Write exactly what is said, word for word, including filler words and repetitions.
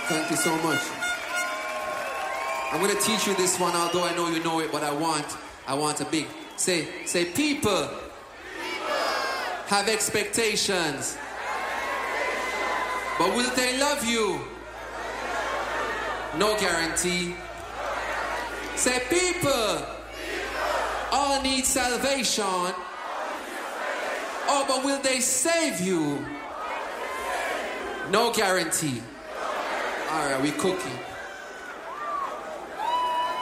Thank you so much. I'm going to teach you this one, although I know you know it, but I want, I want a big, say, say, people, people. Have expectations. But will they love you? No guarantee. Say, people, people. All need salvation. Oh, but will they save you? No guarantee. All right, we cooking.